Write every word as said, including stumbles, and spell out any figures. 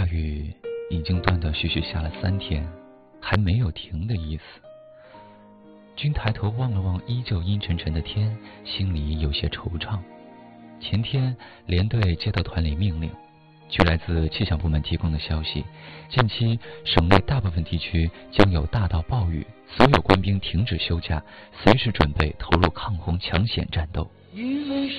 大雨已经断断续续下了三天，还没有停的意思。君抬头望了望依旧阴沉沉的天，心里有些惆怅。前天连队接到团里命令，据来自气象部门提供的消息，近期省内大部分地区将有大到暴雨，所有官兵停止休假，随时准备投入抗洪抢险战斗。